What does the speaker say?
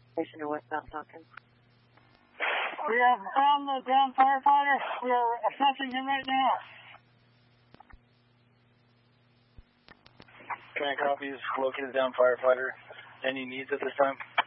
Station westbound Falcon. We have found the downed firefighter. We are assessing him right now. Can I copy? Located down firefighter. Any needs at this time?